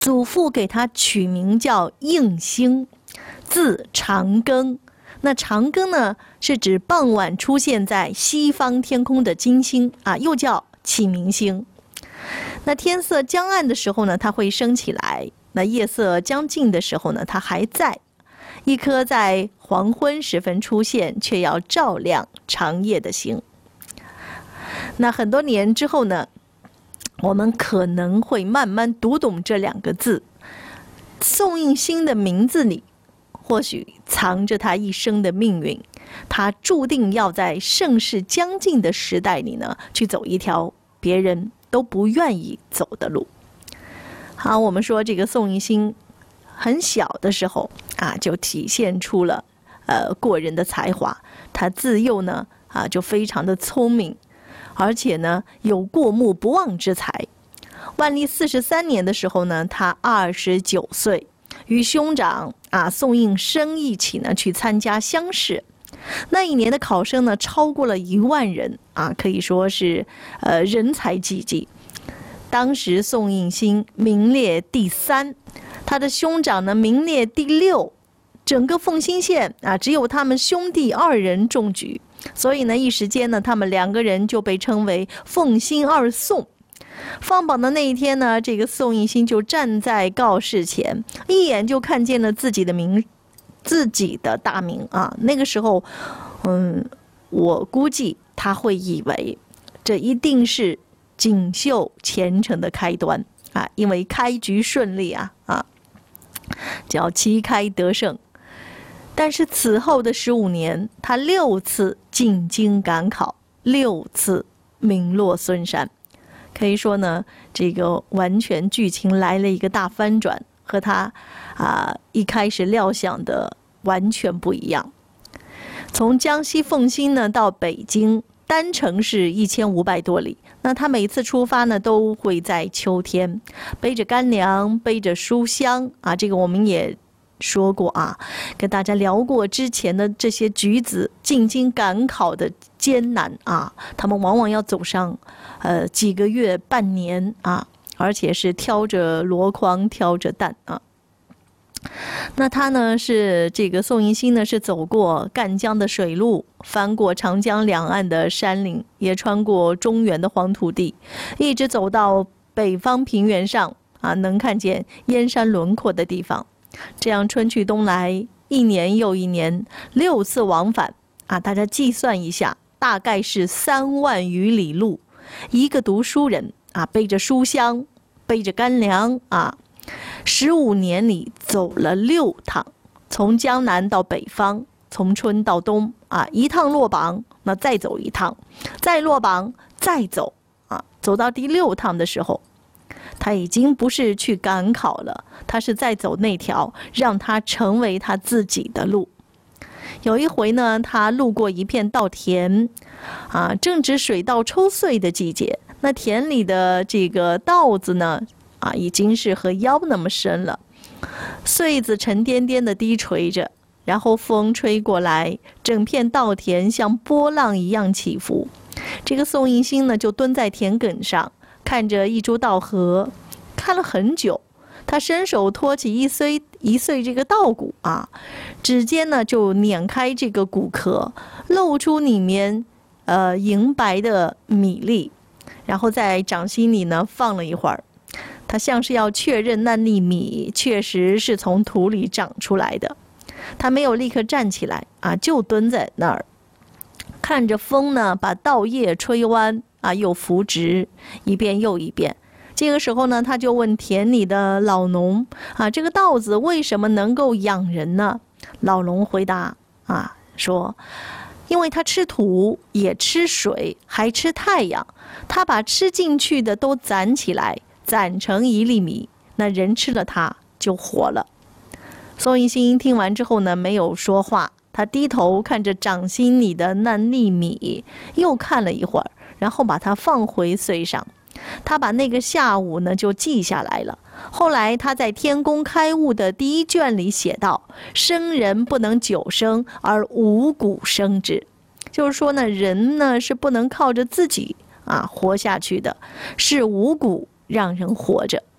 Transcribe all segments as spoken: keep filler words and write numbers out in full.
祖父给他取名叫应星，字长庚。那长庚呢，是指傍晚出现在西方天空的金星啊，又叫启明星。那天色将暗的时候呢，它会升起来；那夜色将近的时候呢，它还在。一颗在黄昏时分出现，却要照亮长夜的星。那很多年之后呢，我们可能会慢慢读懂这两个字。宋应星的名字里，或许藏着他一生的命运。他注定要在盛世将近的时代里呢，去走一条别人都不愿意走的路。好，我们说这个宋应星很小的时候啊，就体现出了呃过人的才华。他自幼呢啊就非常的聪明，而且呢有过目不忘之才。万历四十三年的时候呢，他二十九岁，与兄长啊宋应生一起呢去参加乡试。那一年的考生呢超过了一万人啊，可以说是呃人才济济。当时宋应星名列第三，他的兄长呢名列第六，整个凤新县啊只有他们兄弟二人中举，所以呢一时间呢他们两个人就被称为凤新二宋。放榜的那一天呢，这个宋应星就站在告示前，一眼就看见了自己的名自己的大名啊。那个时候嗯，我估计他会以为这一定是锦绣前程的开端啊，因为开局顺利啊啊，叫旗开得胜。但是此后的十五年，他六次进京赶考，六次名落孙山。可以说呢，这个完全剧情来了一个大翻转，和他啊一开始料想的完全不一样。从江西凤新呢到北京，单程是一千五百多里。那他每次出发呢，都会在秋天，背着干粮，背着书香啊，这个我们也说过啊，跟大家聊过之前的这些举子进京赶考的艰难啊，他们往往要走上呃几个月、半年啊，而且是挑着箩筐、挑着担啊。那他呢是这个宋应星呢是走过赣江的水路，翻过长江两岸的山岭，也穿过中原的黄土地，一直走到北方平原上啊，能看见燕山轮廓的地方。这样春去冬来，一年又一年，六次往返啊，大家计算一下，大概是三万余里路。一个读书人啊，背着书箱，背着干粮啊，十五年里走了六趟，从江南到北方，从春到冬啊，一趟落榜，那再走一趟，再落榜，再走啊，走到第六趟的时候，他已经不是去赶考了，他是在走那条让他成为他自己的路。有一回呢，他路过一片稻田啊，正值水稻抽穗的季节，那田里的这个稻子呢啊，已经是和腰那么深了，穗子沉甸甸的低垂着，然后风吹过来，整片稻田像波浪一样起伏。这个宋应星呢就蹲在田埂上，看着一株稻禾，看了很久。他伸手托起一穗一穗这个稻谷啊，指尖呢就碾开这个谷壳，露出里面呃银白的米粒，然后在掌心里呢放了一会儿。他像是要确认那粒米确实是从土里长出来的。他没有立刻站起来啊，就蹲在那儿，看着风呢把稻叶吹弯啊，又扶直，一遍又一遍。这个时候呢，他就问田里的老农啊，这个稻子为什么能够养人呢？老农回答啊说，因为它吃土，也吃水，还吃太阳，它把吃进去的都攒起来，攒成一粒米，那人吃了它就活了。宋应星听完之后呢，没有说话，他低头看着掌心里的那粒米，又看了一会儿，然后把它放回穗上。他把那个下午呢就记下来了。后来他在《天工开物》的第一卷里写道：生人不能久生，而五谷生之。就是说呢，人呢是不能靠着自己啊活下去的，是五谷让人活着。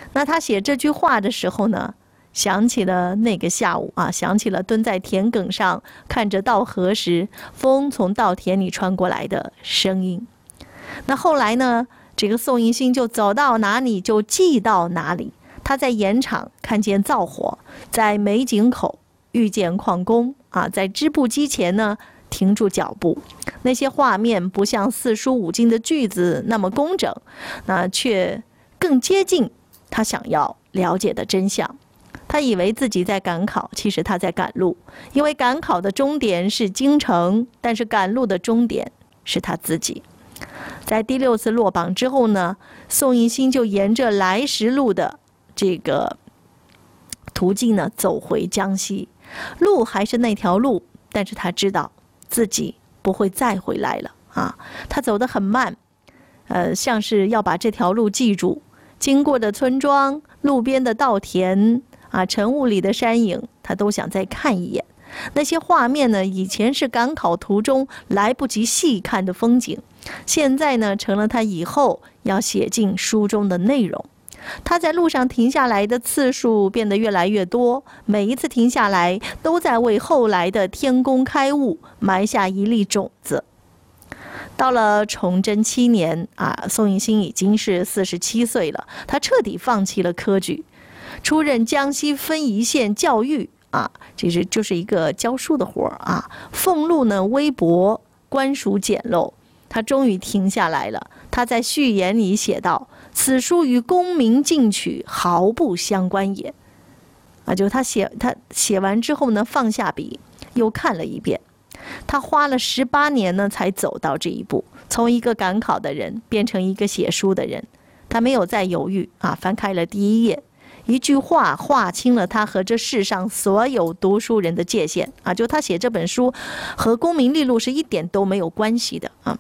那他写这句话的时候呢，想起了那个下午啊，想起了蹲在田埂上看着稻禾时，风从稻田里穿过来的声音。那后来呢，这个宋应星就走到哪里就记到哪里。他在盐场看见灶火，在煤井口遇见矿工啊，在织布机前呢停住脚步。那些画面不像四书五经的句子那么工整，那却更接近他想要了解的真相。他以为自己在赶考，其实他在赶路，因为赶考的终点是京城，但是赶路的终点是他自己。在第六次落榜之后呢，宋应星就沿着来时路的这个途径呢走回江西，路还是那条路，但是他知道自己不会再回来了啊！他走得很慢，呃，像是要把这条路记住。经过的村庄、路边的稻田啊、晨雾里的山影，他都想再看一眼。那些画面呢，以前是赶考途中来不及细看的风景，现在呢，成了他以后要写进书中的内容。他在路上停下来的次数变得越来越多，每一次停下来都在为后来的天工开物埋下一粒种子。到了崇祯七年啊，宋应星已经是四十七岁了，他彻底放弃了科举，出任江西分宜县教育啊，这是就是一个教书的活啊。俸禄呢微薄，官署简陋，他终于停下来了。他在序言里写道：“此书与功名进取毫不相关也。”啊，就他写他写完之后呢，放下笔，又看了一遍。他花了十八年呢，才走到这一步，从一个赶考的人变成一个写书的人。他没有再犹豫啊，翻开了第一页，一句话划清了他和这世上所有读书人的界限啊！就他写这本书和功名利禄是一点都没有关系的啊。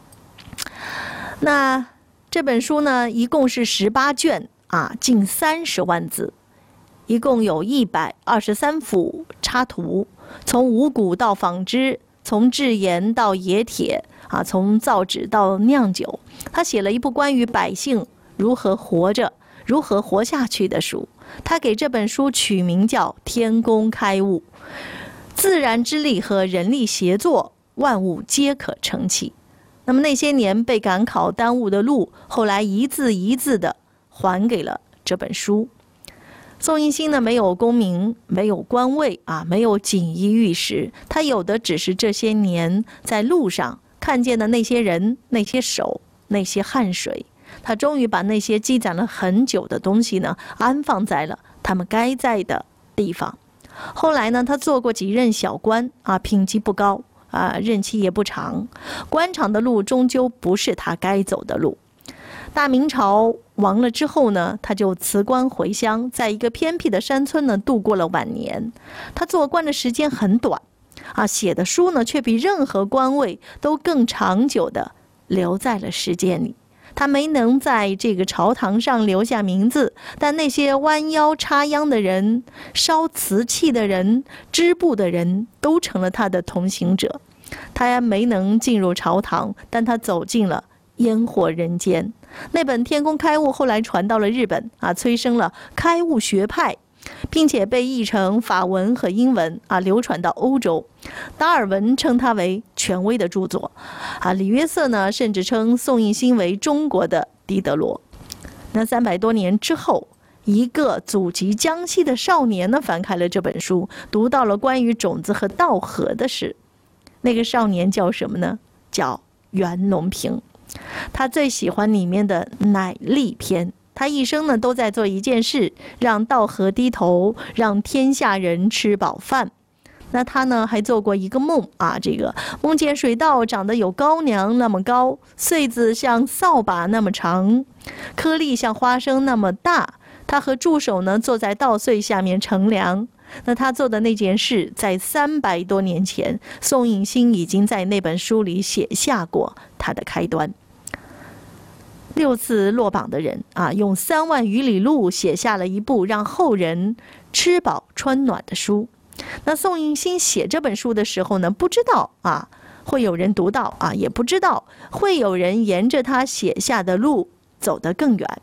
那这本书呢，一共是十八卷啊，近三十万字，一共有一百二十三幅插图，从五谷到纺织，从制盐到冶铁啊，从造纸到酿酒。他写了一部关于百姓如何活着、如何活下去的书。他给这本书取名叫《天工开物》，自然之力和人力协作，万物皆可成器。那么那些年被赶考耽误的路，后来一字一字的还给了这本书。宋应星呢，没有功名，没有官位啊，没有锦衣玉食，他有的只是这些年在路上看见的那些人、那些手、那些汗水。他终于把那些积攒了很久的东西呢，安放在了他们该在的地方。后来呢，他做过几任小官啊，品级不高啊，任期也不长。官场的路终究不是他该走的路。大明朝亡了之后呢，他就辞官回乡，在一个偏僻的山村呢度过了晚年。他做官的时间很短啊，写的书呢却比任何官位都更长久的留在了时间里。他没能在这个朝堂上留下名字，但那些弯腰插秧的人、烧瓷器的人、织布的人都成了他的同行者。他没能进入朝堂，但他走进了烟火人间。那本《天工开物》后来传到了日本啊，催生了开物学派，并且被译成法文和英文啊，流传到欧洲。达尔文称它为权威的著作啊，李约瑟呢甚至称宋应星为中国的狄德罗。那三百多年之后，一个祖籍江西的少年呢翻开了这本书，读到了关于种子和稻禾的事。那个少年叫什么呢？叫袁隆平。他最喜欢里面的乃力篇。他一生呢都在做一件事，让稻禾低头，让天下人吃饱饭。那他呢还做过一个梦啊，这个梦见水稻长得有高粱那么高，穗子像扫把那么长，颗粒像花生那么大。他和助手呢坐在稻穗下面乘凉。那他做的那件事，在三百多年前，宋应星已经在那本书里写下过他的开端。六次落榜的人啊，用三万余里路写下了一部让后人吃饱穿暖的书。那宋应星写这本书的时候呢，不知道啊会有人读到啊，也不知道会有人沿着他写下的路走得更远。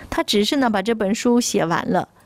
他只是呢把这本书写完了，